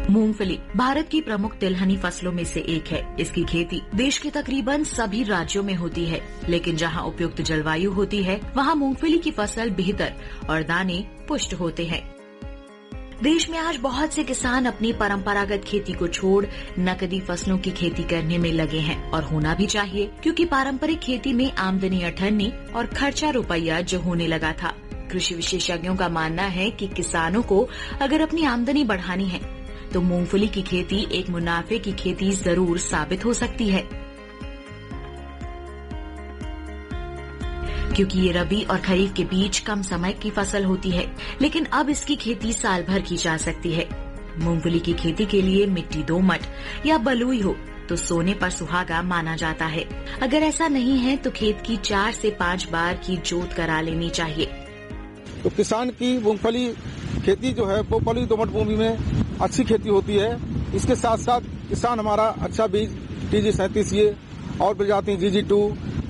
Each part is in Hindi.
मूंगफली भारत की प्रमुख तिलहनी फसलों में से एक है। इसकी खेती देश के तकरीबन सभी राज्यों में होती है, लेकिन जहां उपयुक्त जलवायु होती है वहां मूंगफली की फसल बेहतर और दाने पुष्ट होते हैं। देश में आज बहुत से किसान अपनी परंपरागत खेती को छोड़ नकदी फसलों की खेती करने में लगे हैं, और होना भी चाहिए, क्योंकि पारंपरिक खेती में आमदनी अठन्नी और खर्चा रुपया जो होने लगा था। कृषि विशेषज्ञों का मानना है कि किसानों को अगर अपनी आमदनी बढ़ानी है तो मूंगफली की खेती एक मुनाफे की खेती जरूर साबित हो सकती है, क्योंकि ये रबी और खरीफ के बीच कम समय की फसल होती है, लेकिन अब इसकी खेती साल भर की जा सकती है। मूंगफली की खेती के लिए मिट्टी दोमट या बलुई हो तो सोने पर सुहागा माना जाता है। अगर ऐसा नहीं है तो खेत की 4 से 5 बार की जोत करा लेनी चाहिए। तो किसान की मूंगफली खेती जो है वो बलुई दोमट भूमि में अच्छी खेती होती है। इसके साथ साथ किसान हमारा अच्छा बीज TG37 और प्रजाति GG2,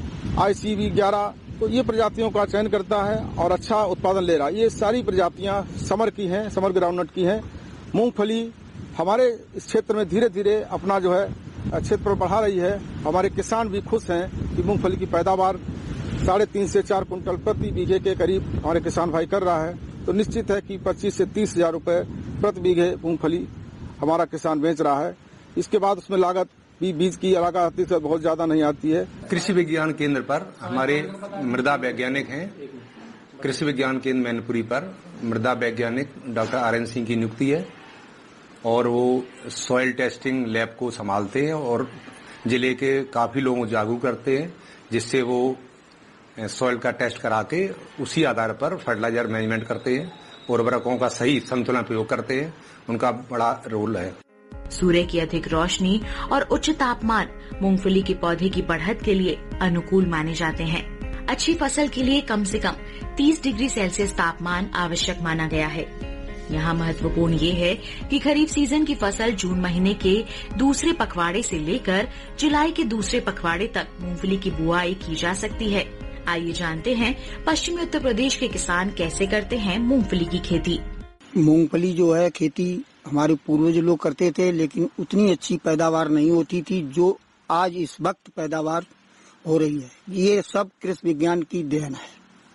ICV 11, तो ये प्रजातियों का चयन करता है और अच्छा उत्पादन ले रहा है। ये सारी प्रजातियां समर की हैं, समर ग्राउंडनट की हैं। मूंगफली हमारे इस क्षेत्र में धीरे धीरे अपना जो है क्षेत्र बढ़ा रही है। हमारे किसान भी खुश हैं कि मूंगफली की पैदावार 3.5 से 4 कुंटल प्रति बीघे के करीब हमारे किसान भाई कर रहा है। तो निश्चित है कि 25 से 30 हजार रुपए प्रति बीघे मूंगफली हमारा किसान बेच रहा है। इसके बाद उसमें लागत भी बीज की लागत आती है, बहुत ज्यादा नहीं आती है। कृषि विज्ञान केंद्र पर हमारे मृदा वैज्ञानिक हैं। कृषि विज्ञान केंद्र मैनपुरी पर मृदा वैज्ञानिक डॉक्टर RN सिंह की नियुक्ति है, और वो सॉइल टेस्टिंग लैब को संभालते हैं और जिले के काफी लोगों को जागरूक करते हैं, जिससे वो सॉइल का टेस्ट करा के उसी आधार पर फर्टिलाइजर मैनेजमेंट करते हैं, उर्वरकों का सही संतुलन प्रयोग करते हैं। उनका बड़ा रोल है। सूर्य की अधिक रोशनी और उच्च तापमान मूंगफली के पौधे की बढ़त के लिए अनुकूल माने जाते हैं। अच्छी फसल के लिए कम से कम 30 डिग्री सेल्सियस तापमान आवश्यक माना गया है। यहाँ महत्वपूर्ण ये है कि खरीफ सीजन की फसल जून महीने के दूसरे पखवाड़े से लेकर जुलाई के दूसरे पखवाड़े तक मूंगफली की बुआई की जा सकती है। आइए जानते हैं पश्चिमी उत्तर प्रदेश के किसान कैसे करते हैं मूंगफली की खेती। मूंगफली जो है खेती हमारे पूर्वज लोग करते थे, लेकिन उतनी अच्छी पैदावार नहीं होती थी जो आज इस वक्त पैदावार हो रही है। ये सब कृषि विज्ञान की देन है।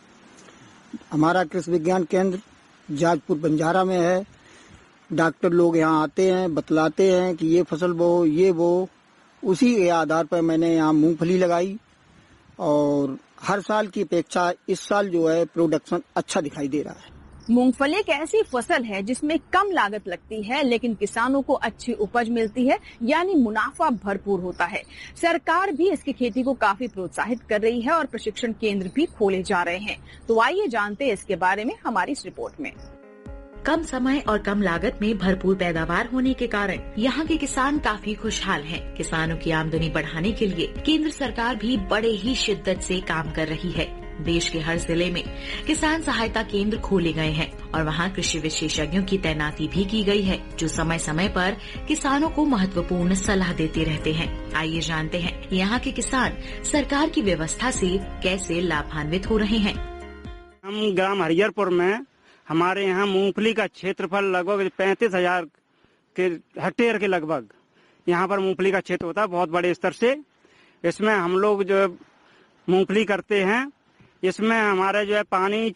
हमारा कृषि विज्ञान केंद्र जाजपुर बंजारा में है। डॉक्टर लोग यहाँ आते हैं, बतलाते हैं कि ये फसल बो, ये बो। उसी के आधार पर मैंने यहाँ मूंगफली लगाई, और हर साल की अपेक्षा इस साल जो है प्रोडक्शन अच्छा दिखाई दे रहा है। मूंगफली एक ऐसी फसल है जिसमें कम लागत लगती है, लेकिन किसानों को अच्छी उपज मिलती है, यानी मुनाफा भरपूर होता है। सरकार भी इसकी खेती को काफी प्रोत्साहित कर रही है और प्रशिक्षण केंद्र भी खोले जा रहे हैं। तो आइए जानते हैं इसके बारे में हमारी इस रिपोर्ट में। कम समय और कम लागत में भरपूर पैदावार होने के कारण यहाँ के किसान काफी खुशहाल हैं। किसानों की आमदनी बढ़ाने के लिए केंद्र सरकार भी बड़े ही शिद्दत से काम कर रही है। देश के हर जिले में किसान सहायता केंद्र खोले गए हैं और वहाँ कृषि विशेषज्ञों की तैनाती भी की गई है, जो समय समय पर किसानों को महत्वपूर्ण सलाह देते रहते हैं। आइए जानते हैं यहाँ के किसान सरकार की व्यवस्था से कैसे लाभान्वित हो रहे हैं। हम ग्राम हरिहरपुर में हमारे यहाँ मूंगफली का क्षेत्रफल लगभग 35,000 के हेक्टेयर के लगभग यहाँ पर मूंगफली का क्षेत्र होता है, बहुत बड़े स्तर से। इसमें हम लोग जो मूंगफली करते हैं, इसमें हमारे जो है पानी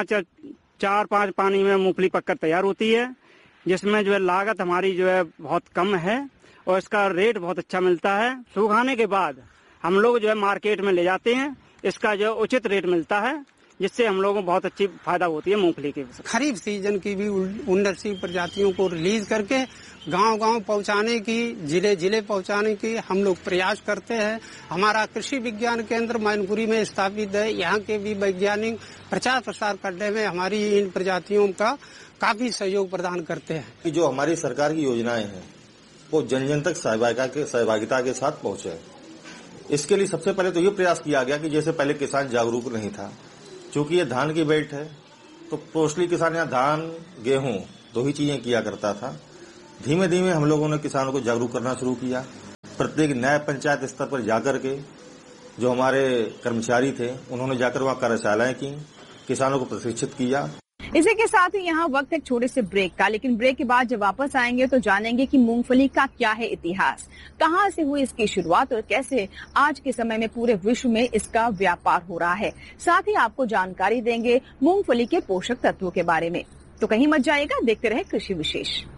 4-5 पानी में मूंगफली पककर तैयार होती है, जिसमें जो है लागत हमारी जो है बहुत कम है और इसका रेट बहुत अच्छा मिलता है। सूखाने के बाद हम लोग जो है मार्केट में ले जाते हैं, इसका जो उचित रेट मिलता है, जिससे हम लोगों को बहुत अच्छी फायदा होती है मूंगफली की। खरीफ सीजन की भी उन्नत प्रजातियों को रिलीज करके गांव-गांव पहुंचाने की, जिले-जिले पहुंचाने की हम लोग प्रयास करते हैं। हमारा कृषि विज्ञान केंद्र मैनपुरी में स्थापित है। यहाँ के भी वैज्ञानिक प्रचार प्रसार करने में हमारी इन प्रजातियों का काफी सहयोग प्रदान करते हैं। जो हमारी सरकार की योजनाएं हैं वो जन जन तक सहभागिता के साथ पहुंचे। इसके लिए सबसे पहले तो ये प्रयास किया गया कि जैसे पहले किसान जागरूक नहीं था, क्योंकि ये धान की बेल्ट है, तो मोस्टली किसान यहाँ धान गेहूं 2 ही चीजें किया करता था। धीमे धीमे हम लोगों ने किसानों को जागरूक करना शुरू किया। प्रत्येक न्याय पंचायत स्तर पर जाकर के जो हमारे कर्मचारी थे, उन्होंने जाकर वहाँ कार्यशालाएं की, किसानों को प्रशिक्षित किया। इसी के साथ ही यहाँ वक्त एक छोटे से ब्रेक का, लेकिन ब्रेक के बाद जब वापस आएंगे तो जानेंगे कि मूंगफली का क्या है इतिहास, कहां से हुई इसकी शुरुआत और कैसे आज के समय में पूरे विश्व में इसका व्यापार हो रहा है। साथ ही आपको जानकारी देंगे मूंगफली के पोषक तत्वों के बारे में। तो कहीं मत जाइएगा, देखते रहे कृषि विशेष।